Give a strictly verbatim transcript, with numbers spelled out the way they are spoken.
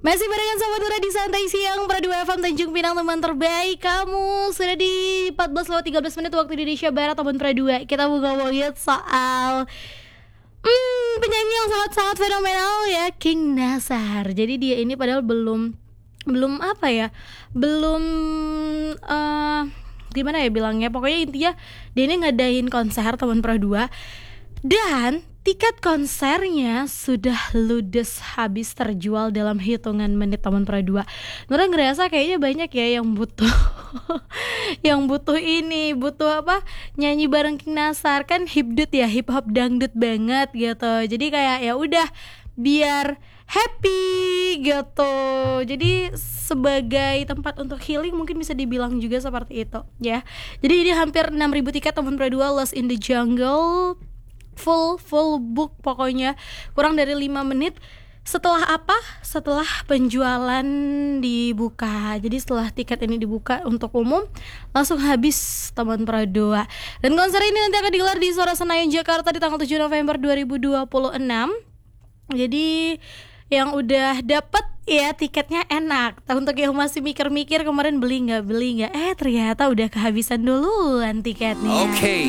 Masih barengan sama Nura di Santai Siang Pradua F M Tanjung Pinang, teman terbaik kamu. Sudah di empat belas lewat tiga belas menit waktu Indonesia Barat, teman Pradua. Kita mau ngomongin soal hmm, penyanyi yang sangat-sangat fenomenal ya, King Nazar. Jadi dia ini padahal belum Belum apa ya Belum uh, gimana ya bilangnya. Pokoknya intinya dia ini ngadain konser, teman Pradua. Dan tiket konsernya sudah ludes habis terjual dalam hitungan menit, teman Pradua. Nura ngerasa kayaknya banyak ya yang butuh yang butuh ini, butuh apa? Nyanyi bareng King Nazar, kan hipdut ya, hip hop dangdut banget gitu. Jadi kayak ya udah biar happy gitu. Jadi sebagai tempat untuk healing mungkin bisa dibilang juga seperti itu ya. Jadi ini hampir enam ribu tiket, teman Pradua. Lost in the Jungle full full book pokoknya, kurang dari lima menit setelah apa? Setelah penjualan dibuka. Jadi setelah tiket ini dibuka untuk umum langsung habis, teman Pradua. Dan konser ini nanti akan digelar di Istora Senayan Jakarta di tanggal tujuh November dua ribu dua puluh enam. Jadi yang udah dapet ya tiketnya enak. Untuk yang masih mikir-mikir kemarin beli nggak beli nggak, eh ternyata udah kehabisan duluan tiketnya. Oke. Okay.